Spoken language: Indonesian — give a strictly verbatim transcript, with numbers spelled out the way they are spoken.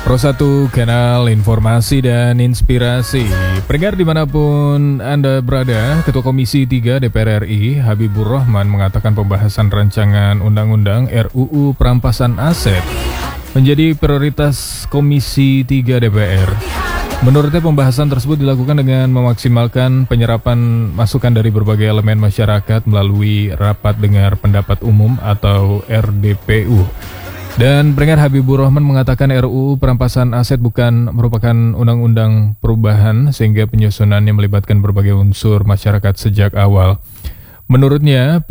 Pro satu kanal informasi dan inspirasi. Pendengar dimanapun Anda berada, Ketua Komisi tiga D P R R I Habibur Rahman mengatakan pembahasan rancangan Undang-Undang R U U Perampasan Aset menjadi prioritas Komisi tiga D P R. Menurutnya pembahasan tersebut dilakukan dengan memaksimalkan penyerapan masukan dari berbagai elemen masyarakat melalui rapat dengar pendapat umum atau R D P U. Dan pendengar, Habibur Rahman mengatakan R U U Perampasan Aset bukan merupakan undang-undang perubahan sehingga penyusunannya melibatkan berbagai unsur masyarakat sejak awal. Menurutnya,